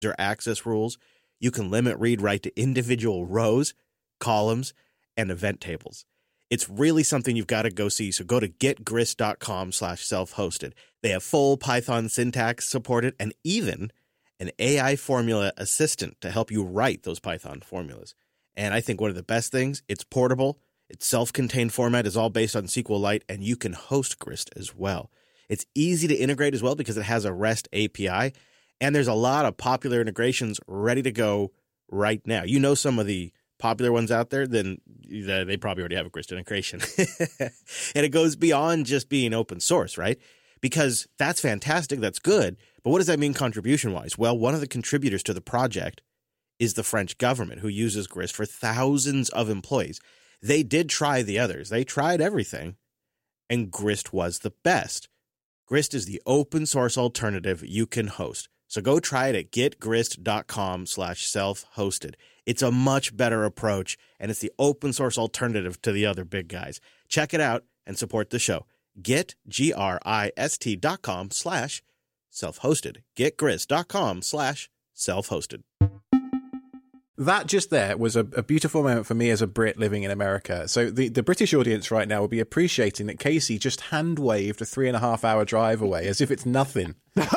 user access rules. You can limit read-write to individual rows, columns, and event tables. It's really something you've got to go see, so go to getgrist.com/self-hosted. They have full Python syntax supported and even an AI formula assistant to help you write those Python formulas. And I think one of the best things, it's portable, its self-contained format is all based on SQLite, and you can host Grist as well. It's easy to integrate as well because it has a REST API, and there's a lot of popular integrations ready to go right now. You know some of the popular ones out there, then they probably already have a Grist integration. And it goes beyond just being open source, right? Because that's fantastic, that's good, but what does that mean contribution-wise? Well, one of the contributors to the project is the French government, who uses Grist for thousands of employees. They did try the others. They tried everything, and Grist was the best. Grist is the open source alternative you can host. So go try it at getgrist.com/self-hosted. It's a much better approach, and it's the open source alternative to the other big guys. Check it out and support the show. getgrist.com/self-hosted. getgrist.com/self-hosted. That just there was a beautiful moment for me as a Brit living in America. So the British audience right now will be appreciating that Casey just hand-waved a 3.5-hour drive away as if it's nothing.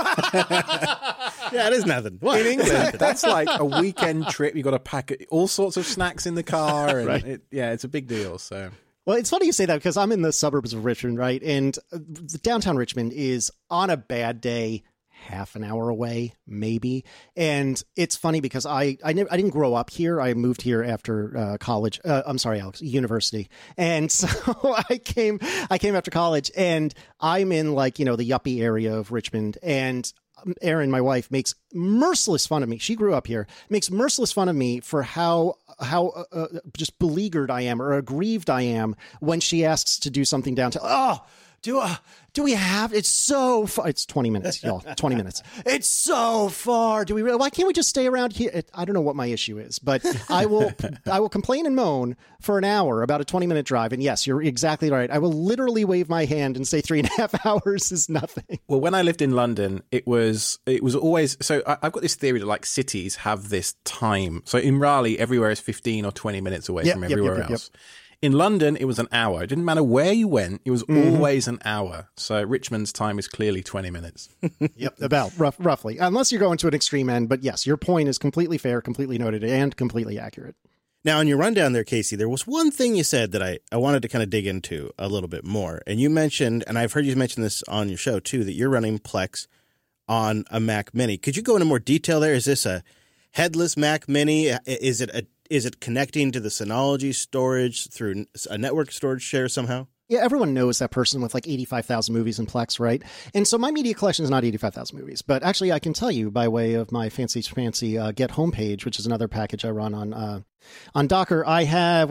Yeah, it is nothing. What? In England, that's like a weekend trip. You've got to pack all sorts of snacks in the car. And right. It's a big deal. So. Well, it's funny you say that because I'm in the suburbs of Richmond, right? And downtown Richmond is, on a bad day, half an hour away, maybe. And it's funny because I didn't grow up here. I moved here after college. I'm sorry, Alex, university. And so I came after college, and I'm in the yuppie area of Richmond. And Erin, my wife, makes merciless fun of me. She grew up here, makes merciless fun of me for how just beleaguered I am or aggrieved I am when she asks to do something downtown. Oh, do we have, it's so far. It's 20 minutes, y'all, 20 minutes. It's so far. Why can't we just stay around here? I don't know what my issue is, but I will complain and moan for an hour about a 20-minute drive. And yes, you're exactly right. I will literally wave my hand and say 3.5 hours is nothing. Well, when I lived in London, it was always, so I've got this theory that like cities have this time. So in Raleigh, everywhere is 15 or 20 minutes away from everywhere else. In London, it was an hour. It didn't matter where you went. It was always an hour. So Richmond's time is clearly 20 minutes. Yep, about roughly. Unless you're going to an extreme end. But yes, your point is completely fair, completely noted, and completely accurate. Now, in your rundown there, Casey, there was one thing you said that I wanted to kind of dig into a little bit more. And you mentioned, and I've heard you mention this on your show too, that you're running Plex on a Mac Mini. Could you go into more detail there? Is this a headless Mac Mini? Is it connecting to the Synology storage through a network storage share somehow? Yeah, everyone knows that person with like 85,000 movies in Plex, right? And so my media collection is not 85,000 movies, but actually I can tell you by way of my fancy Get homepage, which is another package I run on Docker, I have,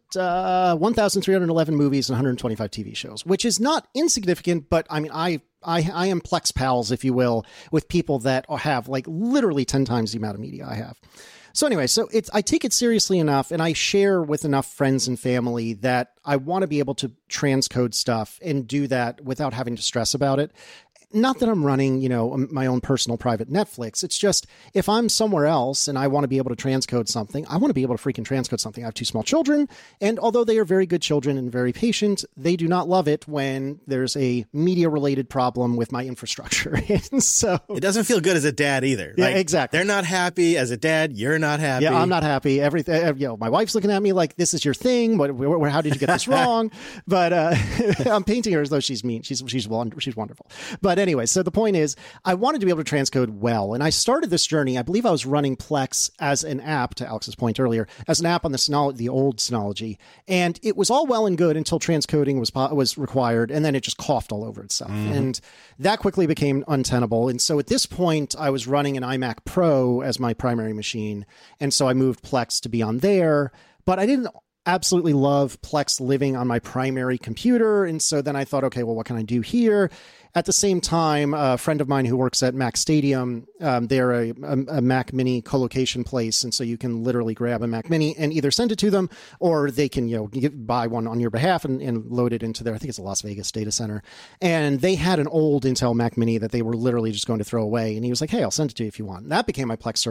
1,311 movies and 125 TV shows, which is not insignificant, but I mean, I am Plex pals, if you will, with people that have like literally 10 times the amount of media I have. So anyway, I take it seriously enough, and I share with enough friends and family that I want to be able to transcode stuff and do that without having to stress about it. Not that I'm running, my own personal private Netflix. It's just if I'm somewhere else and I want to be able to transcode something, I want to be able to freaking transcode something. I have 2 small children, and although they are very good children and very patient, they do not love it when there's a media-related problem with my infrastructure. And so it doesn't feel good as a dad either. Yeah, exactly. They're not happy as a dad. You're not happy. Yeah, I'm not happy. Everything. My wife's looking at me like, "This is your thing. How did you get this wrong?" But I'm painting her as though she's mean. She's wonderful. But anyway, so the point is, I wanted to be able to transcode well. And I started this journey, I believe I was running Plex as an app, to Alex's point earlier, as an app on the old Synology. And it was all well and good until transcoding was required, and then it just coughed all over itself. And that quickly became untenable. And so at this point, I was running an iMac Pro as my primary machine. And so I moved Plex to be on there. But I didn't absolutely love Plex living on my primary computer. And so then I thought, okay, well, what can I do here? At the same time, a friend of mine who works at Mac Stadium, they're a Mac Mini co-location place, and so you can literally grab a Mac Mini and either send it to them, or they can buy one on your behalf and load it into their, I think it's a Las Vegas data center. And they had an old Intel Mac Mini that they were literally just going to throw away, and he was like, "Hey, I'll send it to you if you want." And that became my Plex server.